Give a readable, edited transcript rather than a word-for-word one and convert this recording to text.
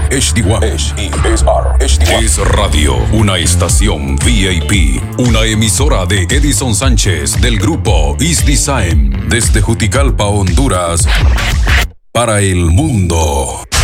HD1. Es Radio, una estación VIP, una emisora de Edison Sánchez del grupo East Design, desde Juticalpa, Honduras, para el mundo.